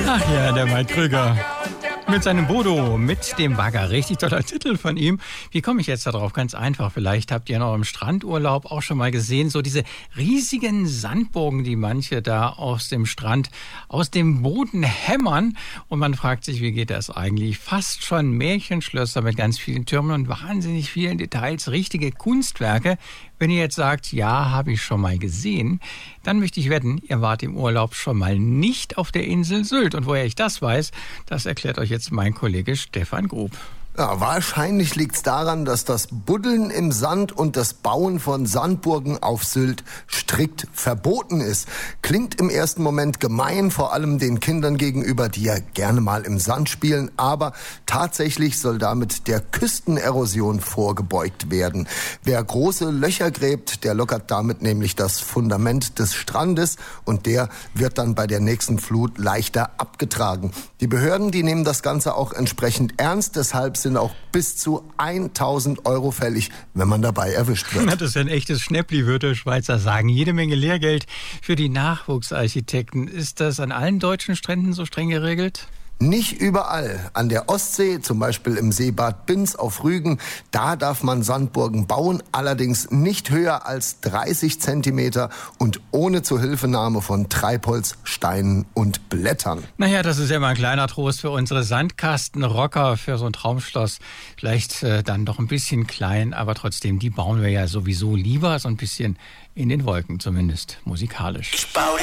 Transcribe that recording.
Ach ja, der Mike Krüger. Mit seinem Bodo, mit dem Bagger. Richtig toller Titel von ihm. Wie komme ich jetzt darauf? Ganz einfach. Vielleicht habt ihr in eurem Strandurlaub auch schon mal gesehen, so diese riesigen Sandburgen, die manche da aus dem Strand, aus dem Boden hämmern. Und man fragt sich, wie geht das eigentlich? Fast schon Märchenschlösser mit ganz vielen Türmen und wahnsinnig vielen Details. Richtige Kunstwerke. Wenn ihr jetzt sagt, ja, habe ich schon mal gesehen, dann möchte ich wetten, ihr wart im Urlaub schon mal nicht auf der Insel Sylt. Und woher ich das weiß, das erklärt euch jetzt mein Kollege Stefan Grub. Ja, wahrscheinlich liegt's daran, dass das Buddeln im Sand und das Bauen von Sandburgen auf Sylt strikt verboten ist. Klingt im ersten Moment gemein, vor allem den Kindern gegenüber, die ja gerne mal im Sand spielen. Aber tatsächlich soll damit der Küstenerosion vorgebeugt werden. Wer große Löcher gräbt, der lockert damit nämlich das Fundament des Strandes und der wird dann bei der nächsten Flut leichter abgetragen. Die Behörden, die nehmen das Ganze auch entsprechend ernst, deshalb sind auch bis zu 1.000 € fällig, wenn man dabei erwischt wird. Das ist ein echtes Schnäppli, würde der Schweizer sagen. Jede Menge Lehrgeld für die Nachwuchsarchitekten. Ist das an allen deutschen Stränden so streng geregelt? Nicht überall. An der Ostsee, zum Beispiel im Seebad Binz auf Rügen, da darf man Sandburgen bauen, allerdings nicht höher als 30 Zentimeter und ohne Zuhilfenahme von Treibholz, Steinen und Blättern. Naja, das ist ja mal ein kleiner Trost für unsere Sandkastenrocker, für so ein Traumschloss. Vielleicht dann doch ein bisschen klein, aber trotzdem, die bauen wir ja sowieso lieber so ein bisschen in den Wolken, zumindest musikalisch. Ich baue